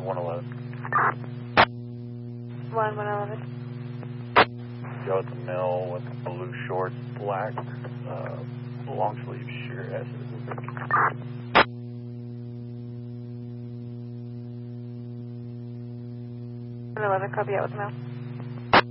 111. 111. Go at the mill with blue shorts, black, long sleeve sheer S. 111, copy out with the mill.